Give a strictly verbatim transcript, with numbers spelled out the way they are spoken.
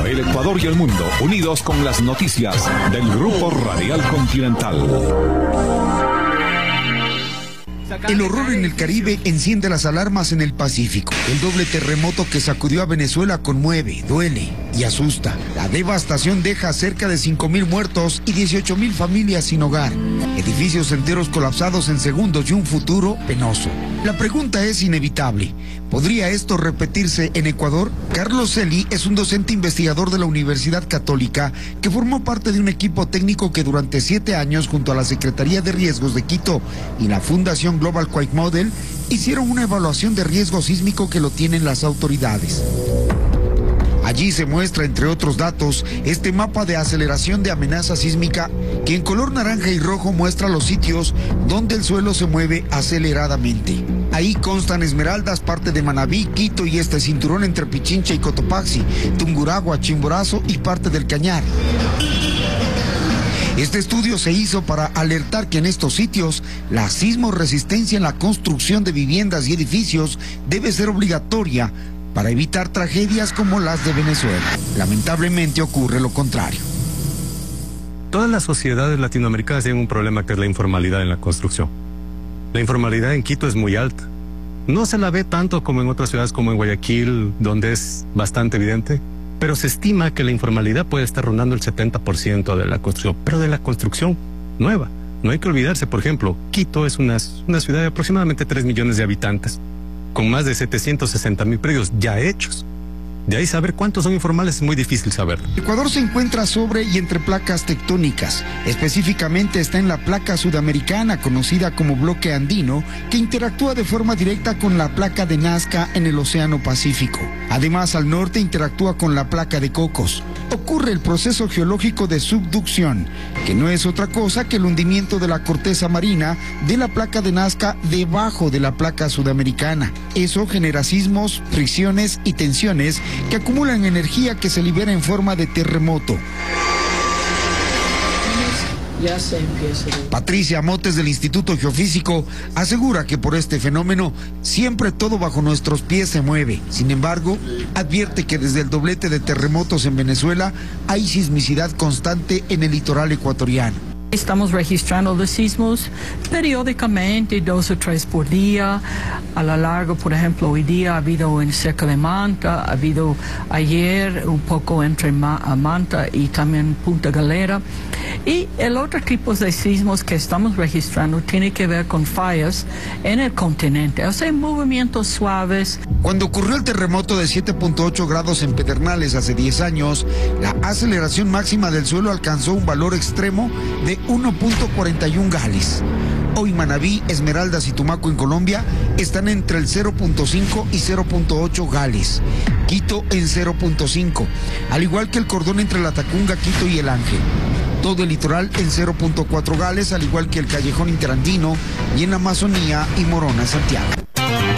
el Ecuador y el mundo, unidos con las noticias del Grupo Radial Continental. El horror en el Caribe enciende las alarmas en el Pacífico. El doble terremoto que sacudió a Venezuela conmueve, duele y asusta. La devastación deja cerca de cinco mil muertos y dieciocho mil familias sin hogar. Edificios enteros colapsados en segundos y un futuro penoso. La pregunta es inevitable. ¿Podría esto repetirse en Ecuador? Carlos Celi es un docente investigador de la Universidad Católica que formó parte de un equipo técnico que durante siete años junto a la Secretaría de Riesgos de Quito y la Fundación Global Quake Model hicieron una evaluación de riesgo sísmico que lo tienen las autoridades. Allí se muestra, entre otros datos, este mapa de aceleración de amenaza sísmica que en color naranja y rojo muestra los sitios donde el suelo se mueve aceleradamente. Ahí constan Esmeraldas, parte de Manabí, Quito y este cinturón entre Pichincha y Cotopaxi, Tungurahua, Chimborazo y parte del Cañar. Este estudio se hizo para alertar que en estos sitios la sismoresistencia en la construcción de viviendas y edificios debe ser obligatoria para evitar tragedias como las de Venezuela. Lamentablemente ocurre lo contrario. Todas las sociedades latinoamericanas tienen un problema que es la informalidad en la construcción. La informalidad en Quito es muy alta. No se la ve tanto como en otras ciudades como en Guayaquil, donde es bastante evidente, pero se estima que la informalidad puede estar rondando el setenta por ciento de la construcción, pero de la construcción nueva. No hay que olvidarse, por ejemplo, Quito es una, una ciudad de aproximadamente tres millones de habitantes, con más de setecientos sesenta mil predios ya hechos. De ahí saber cuántos son informales es muy difícil saber. Ecuador se encuentra sobre y entre placas tectónicas. Específicamente está en la placa sudamericana, conocida como bloque andino, que interactúa de forma directa con la placa de Nazca en el Océano Pacífico. Además, al norte interactúa con la placa de Cocos. Ocurre el proceso geológico de subducción, que no es otra cosa que el hundimiento de la corteza marina de la placa de Nazca debajo de la placa sudamericana. Eso genera sismos, fricciones y tensiones que acumulan energía que se libera en forma de terremoto. Ya se empieza. Patricia Motes del Instituto Geofísico asegura que por este fenómeno siempre todo bajo nuestros pies se mueve. Sin embargo, advierte que desde el doblete de terremotos en Venezuela hay sismicidad constante en el litoral ecuatoriano. Estamos registrando los sismos periódicamente, dos o tres por día. A lo largo, por ejemplo, hoy día ha habido en Cerca de Manta, ha habido ayer un poco entre Manta y también Punta Galera. Y el otro tipo de sismos que estamos registrando tiene que ver con fallas en el continente, o sea, movimientos suaves. Cuando ocurrió el terremoto de siete punto ocho grados en Pedernales hace diez años, la aceleración máxima del suelo alcanzó un valor extremo de uno punto cuarenta y uno gales. Hoy Manabí, Esmeraldas y Tumaco en Colombia están entre el cero punto cinco y cero punto ocho gales. Quito en cero punto cinco, al igual que el cordón entre la Tacunga, Quito y el Ángel. Todo el litoral en cero punto cuatro gales, al igual que el callejón interandino y en la Amazonía y Morona, Santiago.